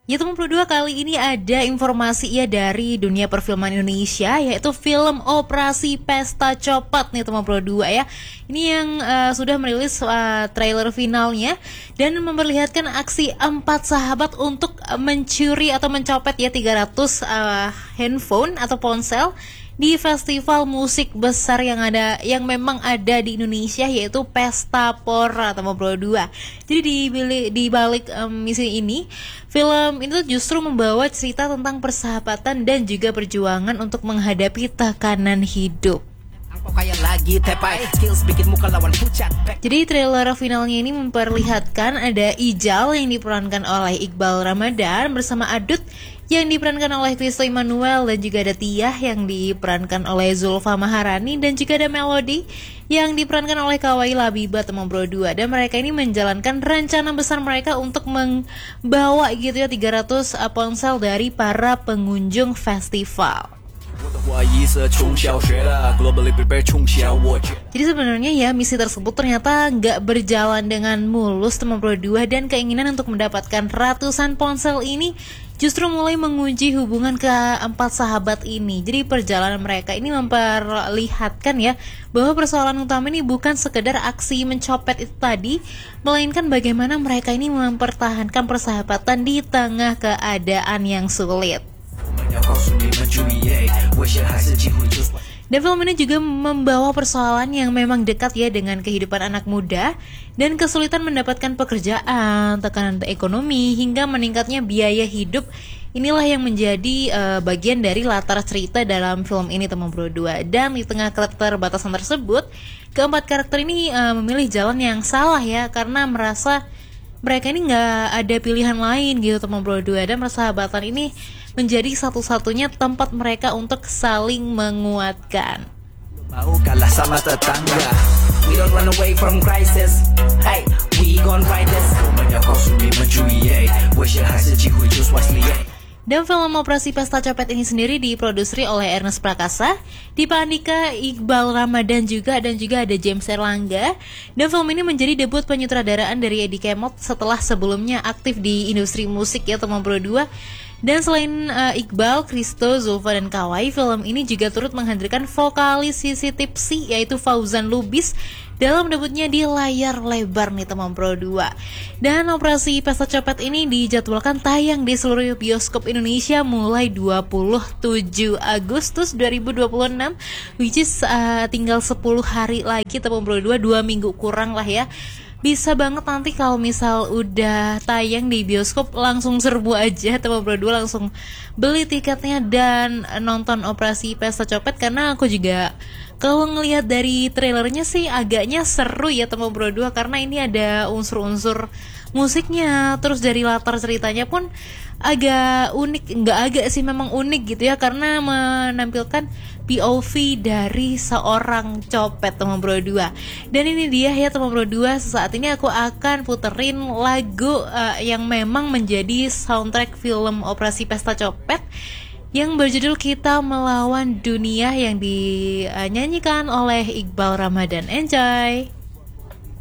Ya teman Pro 2, kali ini ada informasi ya dari dunia perfilman Indonesia, yaitu film Operasi Pesta Copet nih teman Pro 2 ya. Ini yang sudah merilis trailer finalnya dan memperlihatkan aksi 4 sahabat untuk mencuri atau mencopet ya 300 handphone atau ponsel di festival musik besar yang memang ada di Indonesia, yaitu Pesta Pora teman Pro 2. Jadi di balik misi ini, film itu justru membawa cerita tentang persahabatan dan juga perjuangan untuk menghadapi tekanan hidup. Jadi trailer finalnya ini memperlihatkan ada Ijal yang diperankan oleh Iqbal Ramadan bersama Adut yang diperankan oleh Kristo Immanuel, dan juga ada Tiah yang diperankan oleh Zulfa Maharani, dan juga ada Melody yang diperankan oleh Kawai Labiba teman Pro 2. Dan mereka ini menjalankan rencana besar mereka untuk membawa gitu ya 300 ponsel dari para pengunjung festival. Jadi sebenarnya ya misi tersebut ternyata nggak berjalan dengan mulus teman Pro 2, dan keinginan untuk mendapatkan ratusan ponsel ini justru mulai menguji hubungan keempat sahabat ini. Jadi perjalanan mereka ini memperlihatkan ya bahwa persoalan utama ini bukan sekedar aksi mencopet itu tadi, melainkan bagaimana mereka ini mempertahankan persahabatan di tengah keadaan yang sulit. Dan film ini juga membawa persoalan yang memang dekat ya dengan kehidupan anak muda dan kesulitan mendapatkan pekerjaan, tekanan ekonomi, hingga meningkatnya biaya hidup. Inilah yang menjadi bagian dari latar cerita dalam film ini teman Pro 2. Dan di tengah keterbatasan tersebut, keempat karakter ini memilih jalan yang salah ya, karena merasa mereka ini nggak ada pilihan lain gitu teman Pro 2. Dan persahabatan ini menjadi satu-satunya tempat mereka untuk saling menguatkan. Mau kalah sama tetangga, we don't run away from crisis, hey, we gon' ride this. Dan film Operasi Pesta Copet ini sendiri diproduksi oleh Ernest Prakasa, Dipa Andika, Iqbal Ramadan juga, dan juga ada James Erlangga. Dan film ini menjadi debut penyutradaraan dari Eddie Kemot setelah sebelumnya aktif di industri musik ya teman Pro 2. Dan selain Iqbal, Kristo, Zulfa, dan Kawai, film ini juga turut menghadirkan vokalis Sisi Tipsi yaitu Fauzan Lubis dalam debutnya di layar lebar nih teman Pro 2. Dan Operasi Pesta Copet ini dijadwalkan tayang di seluruh bioskop Indonesia mulai 27 Agustus 2026, which is tinggal 10 hari lagi teman Pro 2, 2 minggu kurang lah ya. Bisa banget nanti kalau misal udah tayang di bioskop langsung serbu aja teman Pro 2, langsung beli tiketnya dan nonton Operasi Pesta Copet, karena aku juga kalau ngelihat dari trailernya sih agaknya seru ya teman Pro 2, karena ini ada unsur-unsur musiknya, terus dari latar ceritanya pun agak unik, nggak agak sih memang unik gitu ya, karena menampilkan POV dari seorang copet teman Pro 2. Dan ini dia ya teman Pro 2, saat ini aku akan puterin lagu yang memang menjadi soundtrack film Operasi Pesta Copet yang berjudul Kita Melawan Dunia yang dinyanyikan oleh Iqbal Ramadan. Enjoy!